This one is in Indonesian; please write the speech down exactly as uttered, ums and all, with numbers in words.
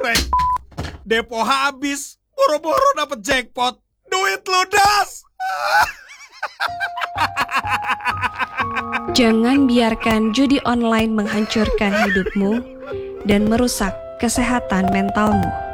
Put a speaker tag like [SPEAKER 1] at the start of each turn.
[SPEAKER 1] Rek, depo habis, boro-boro dapet jackpot, duit ludas.
[SPEAKER 2] Jangan biarkan judi online menghancurkan hidupmu dan merusak kesehatan mentalmu.